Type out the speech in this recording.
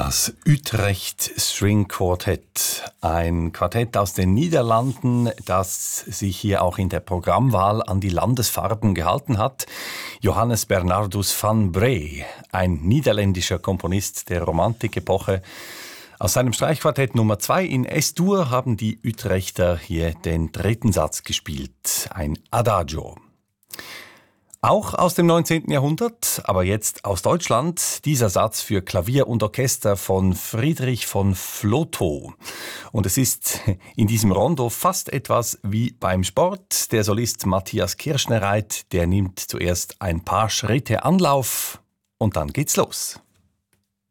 Das Utrecht String Quartett, ein Quartett aus den Niederlanden, das sich hier auch in der Programmwahl an die Landesfarben gehalten hat. Johannes Bernardus van Bree, ein niederländischer Komponist der Romantik-Epoche. Aus seinem Streichquartett Nummer 2 in S-Dur haben die Utrechter hier den dritten Satz gespielt, ein Adagio. Auch aus dem 19. Jahrhundert, aber jetzt aus Deutschland, dieser Satz für Klavier und Orchester von Friedrich von Flotow. Und es ist in diesem Rondo fast etwas wie beim Sport. Der Solist Matthias Kirschnereit, der nimmt zuerst ein paar Schritte Anlauf und dann geht's los.